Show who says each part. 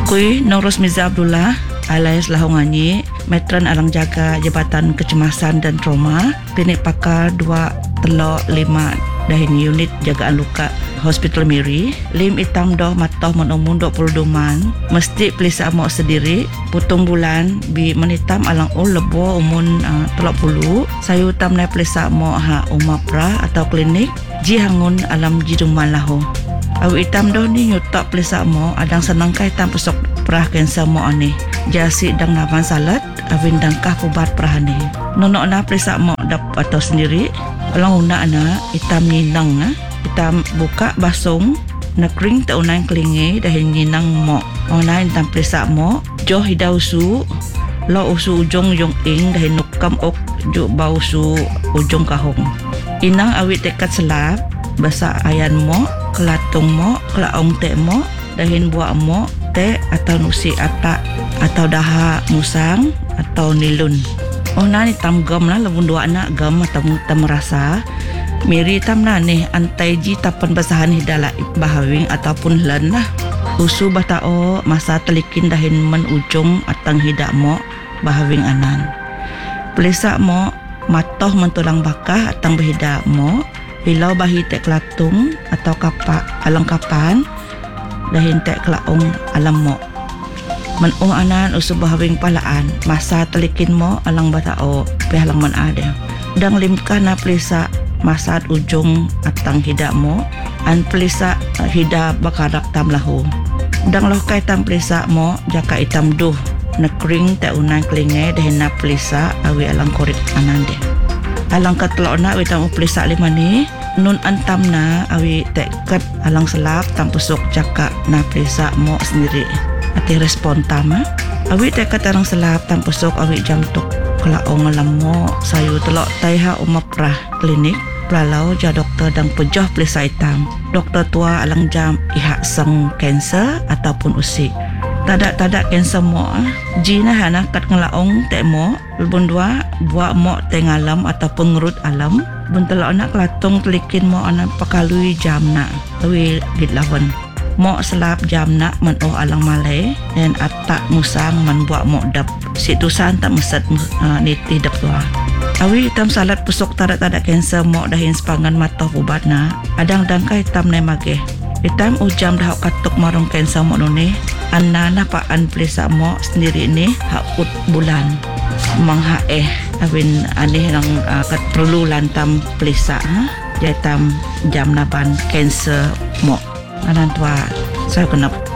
Speaker 1: Akui Nur Rosmiza Abdullah alias Lahonganyi, Metron Alang Jaga Jabatan Kecemasan dan Trauma, Klinik Pakar 2/5 dahin unit jagaan luka Hospital Miri. Lim hitam doh matoh menumun 22 man, mesti pelisa mok sendiri, putung bulan bi menitam alang lebo umun 30, sayu tam na pelisa mok ha umapra atau klinik ji hangun alam ji duman lahu. Awi hitam doh ni nyutak pelisa mok adang senang kai tam pusok perah kanser mok ani. Jasi dang naman salat awin dangkah kubat perah ni. Nonok na pelisa mok dap atau sendiri. Alang una na hitam ninang hitam buka basong na kring taunang klingi dahil ninang mo online tam presa mo jo hidausu lo usu ujong yong ing dahil nukam ok jo bausu ujong kahong inang awit tekat selap basa ayan mo kelatong mo kelaong te mo dahil buah mo te atau nusi atak atau daha musang atau nilun. Ona ni tam gam lah labun dua anak gam tam merasa Miri tam na ni antai ji tapan basahan hidala bahawing ataupun len lah. Usu batao masa telikin dahin men ujung atang hidak mo bahawing anan. Pelisa mo matoh mentulang bakah atang berhidak mo hilau bahi tek kelatung atau kapak alang kapan dahin tek kelaung alam mo. Menung anan usu bahawing palaan masa telikin mo alang batao pihalang man ada. Dang limka na pelisa masat ujung atang hidak mo an pelisa hida bakarak tam lahu. Dang lokai tam pelisa mo jaka hitam duh na kring ta unang klinge dahin na pelisa awi alang korik anande. Alang katlo na awi tam pelisa lima ni nun antam na awi tekat alang selap tam pusok jaka na pelisa mo sendiri. Ati respon tama awi tekat alang selap tam pusok awi jam tuk kelaong alam mo sayu telok taiha umaprah klinik pelalau ja doktor dang pejoh pelisa hitam. Doktor tua alang jam ihak sang kanser ataupun usik. Tadak kanser mo jina hana kat ngelaong te mo bun dua buat mo te ngalam ataupun ngerut alam bun telok nak kelatung telikin mo anak pakalui jam nak awi gitlawan. Mo selap jam nak menuh alang malai dan atak musang man buat mo dap situsan tak mesat niti dap tua. Awi hitam salat pusok tadak kanser mo dahin sepangan matoh ubat na adang dangkai hitam na mageh hitam ujam dah katuk marung kanser mo nuni anana pa an pelisa mo sendiri ni hakut bulan mangha awin aneh nang kat perlu lantam pelisa jaitam jam naban kanser mo anan tua saya kena